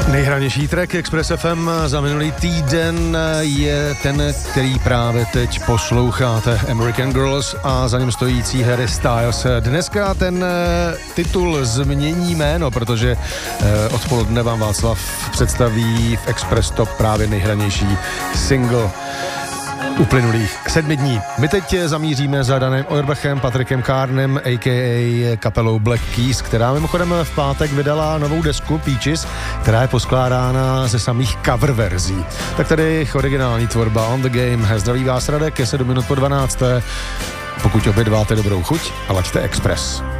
Nejhranější track Express FM za minulý týden je ten, který právě teď posloucháte, American Girls a za ním stojící Harry Styles. Dneska ten titul změní jméno, protože odpoledne vám Václav představí v Express Top právě nejhranější single uplynulých 7 dní. My teď zamíříme za Danem Auerbachem, Patrickem Carnem, a.k.a. kapelou Black Keys, která mimochodem v pátek vydala novou desku Peaches, která je poskládána ze samých cover verzí. Tak tady originální tvorba On the Game. Zdraví vás Radek, je 7 minut po 12. Pokud obědváte, dobrou chuť a laďte Express.